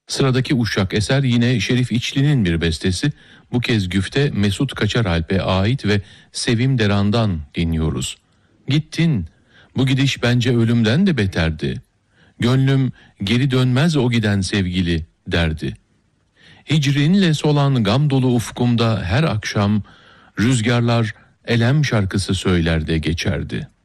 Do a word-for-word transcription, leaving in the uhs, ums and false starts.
Sıradaki uşak eser yine Şerif İçli'nin bir bestesi. Bu kez güfte Mesut Kaçaralp'e ait ve Sevim Deran'dan dinliyoruz. Gittin, bu gidiş bence ölümden de beterdi. Gönlüm geri dönmez o giden sevgili derdi. Hicrinle solan gam dolu ufkumda her akşam rüzgarlar elem şarkısı söyler de geçerdi.